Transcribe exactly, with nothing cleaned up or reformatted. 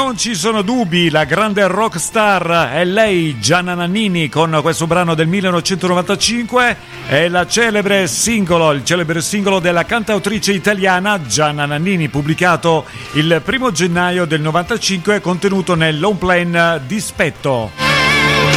Non ci sono dubbi, la grande rock star è lei, Gianna Nannini, con questo brano del millenovecentonovantacinque. È la celebre singolo, il celebre singolo della cantautrice italiana Gianna Nannini, pubblicato il primo gennaio del novantacinque, contenuto nel long play Dispetto.